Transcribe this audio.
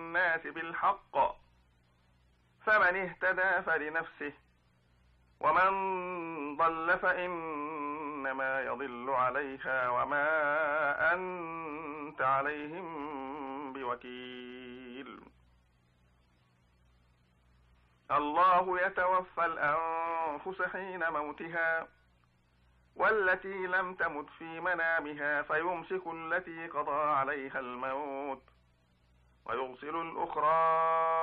الناس بالحق، فمن اهتدى فلنفسه، ومن ضل فإنما يضل عليها، وما أنت عليهم بوكيل. الله يتوفى الأنفس حين موتها، والتي لم تمت في منامها فيمسك التي قضى عليها الموت، ويرسل الأخرى